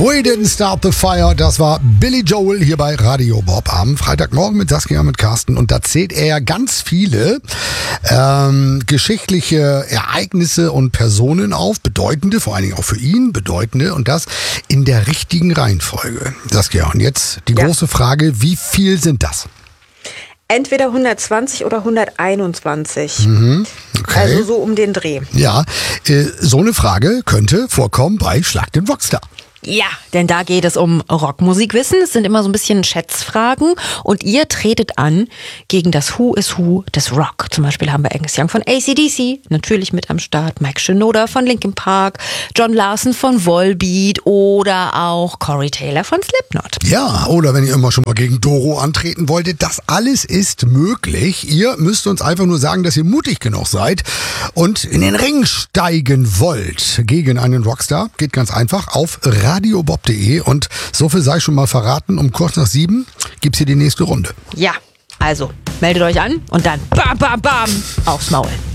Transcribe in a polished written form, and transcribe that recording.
We Didn't Start the Fire, das war Billy Joel hier bei Radio Bob am Freitagmorgen mit Saskia, mit Carsten. Und da zählt er ganz viele geschichtliche Ereignisse und Personen auf, bedeutende, vor allen Dingen auch für ihn, bedeutende, und das in der richtigen Reihenfolge. Saskia, und jetzt die große Frage, wie viel sind das? Entweder 120 oder 121. Okay. Also so um den Dreh. Ja, so eine Frage könnte vorkommen bei Schlag den Rockstar. Ja, denn da geht es um Rockmusikwissen. Es sind immer so ein bisschen Schätzfragen und ihr tretet an gegen das Who is Who des Rock. Zum Beispiel haben wir Angus Young von AC/DC, natürlich mit am Start, Mike Shinoda von Linkin Park, John Larson von Volbeat oder auch Corey Taylor von Slipknot. Ja, oder wenn ihr immer schon mal gegen Doro antreten wolltet, das alles ist möglich. Ihr müsst uns einfach nur sagen, dass ihr mutig genug seid und in den Ring steigen wollt gegen einen Rockstar. Geht ganz einfach auf radiobob.de und so viel sei schon mal verraten, um kurz nach 7 gibt's hier die nächste Runde. Ja, also meldet euch an und dann bam, bam, bam aufs Maul.